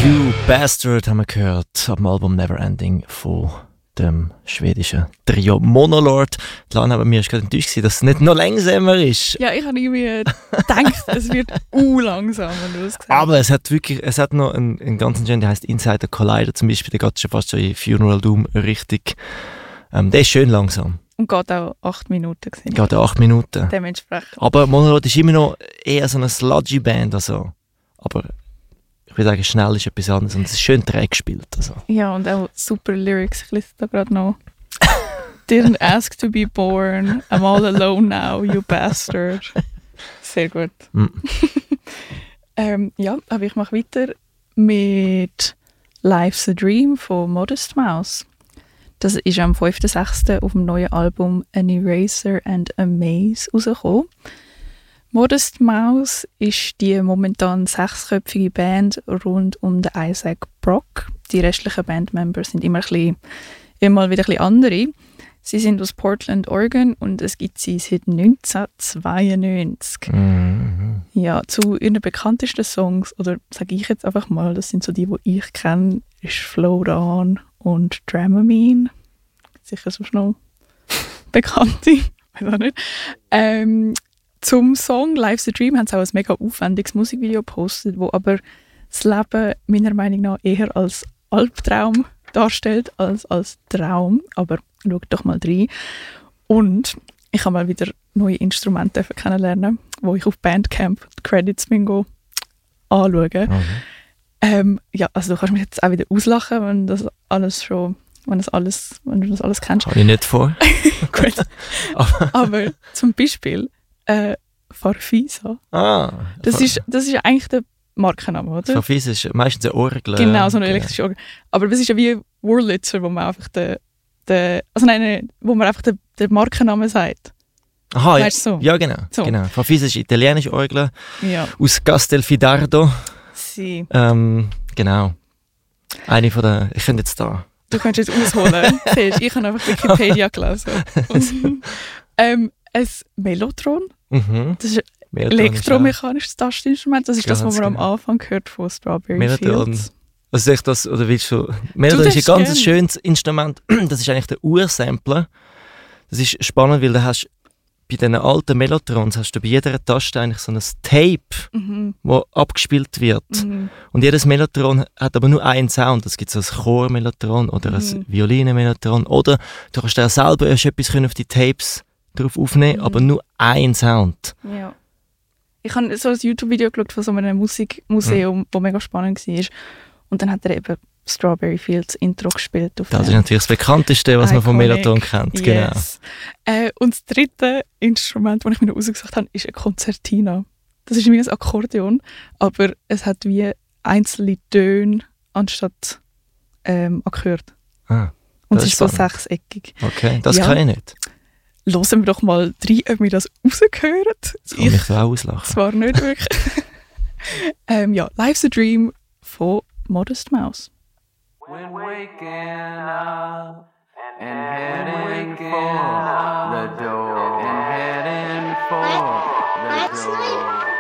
You Bastard haben wir gehört am Album Neverending von dem schwedischen Trio Monolord. Lana, aber mir ist gerade enttäuscht, dass es nicht noch langsamer ist. Ja, ich habe irgendwie gedacht, es wird langsamer. Aber es hat noch einen ganzen Genre, der heißt Inside the Collider zum Beispiel. Der geht schon fast so in Funeral Doom richtig. Der ist schön langsam. Und geht auch 8 Minuten. Geht auch 8 Minuten. Dementsprechend. Aber Monolord ist immer noch eher so eine sludgy Band. Also. Aber ich würde sagen, schnell ist etwas anderes und es ist schön träge gespielt. Also. Ja, und auch super Lyrics. Ich lese da gerade noch. Didn't ask to be born. I'm all alone now, you bastard. Sehr gut. Ja, aber ich mache weiter mit Life's a Dream von Modest Mouse. Das ist am 5.6. auf dem neuen Album An Eraser and a Maze rausgekommen. Modest Mouse ist die momentan 6-köpfige Band rund um den Isaac Brock. Die restlichen Bandmember sind immer wieder ein bisschen andere. Sie sind aus Portland, Oregon und es gibt sie seit 1992. Ja, zu ihren bekanntesten Songs, oder sage ich jetzt einfach mal, das sind so die ich kenne, ist Float On und Dramamine. Sicher so schnell bekannte, weiß auch nicht. Zum Song Life's a Dream haben sie auch ein mega aufwendiges Musikvideo gepostet, wo aber das Leben meiner Meinung nach eher als Albtraum darstellt als als Traum. Aber schaut doch mal rein. Und ich habe mal wieder neue Instrumente kennenlernen, wo ich auf Bandcamp die Credits anschaue. Ja, also du kannst mich jetzt auch wieder auslachen, wenn du das alles kennst. Habe ich nicht vor. Gut. Aber zum Beispiel Farfisa. Das ist eigentlich der Markenname, oder? Farfisa ist meistens eine Orgel. Genau, so eine elektrische Orgel. Aber das ist ja wie Wurlitzer, wo man einfach wo man einfach den Markennamen sagt. Aha, ja, so? Ja, genau. So. Genau. Farfisa ist italienische Orgel aus Castelfidardo. Sie. Genau. Eine von der... Ich könnte jetzt da... Du könntest jetzt ausholen. Siehst, ich habe einfach Wikipedia gelesen. Ein Mellotron. Das ist ein elektromechanisches Tastinstrument. Das ist das, was man am Anfang hört von Strawberry Fields. Also ich das, oder willst du... Mellotron ist ein ganz schönes Instrument. Das ist eigentlich der Ursampler. Das ist spannend, weil du hast bei diesen alten Mellotrons hast du bei jeder Taste eigentlich so ein Tape, das abgespielt wird. Und jedes Mellotron hat aber nur einen Sound. Es gibt so ein Chor-Mellotron oder ein Violinen-Mellotron. Oder du kannst ja selber erst etwas auf die Tapes drauf aufnehmen, aber nur einen Sound. Ja. Ich habe so ein YouTube-Video geschaut von so einem Musikmuseum, das mega spannend war. Und dann hat er eben Strawberry Fields Intro gespielt. Das ist natürlich das bekannteste, was man von Mellotron kennt. Yes. Genau. Und das dritte Instrument, das ich mir noch rausgesucht habe, ist eine Konzertina. Das ist wie ein Akkordeon, aber es hat wie einzelne Töne anstatt Akkorde. Und es ist so sechseckig. Okay, das kann ich nicht. Hören wir doch mal rein, ob wir das rausgehören. Das kann mich auch auslachen. Zwar nicht wirklich. Ja, Life's a Dream von Modest Mouse. When waking up and heading for the door and heading for the door.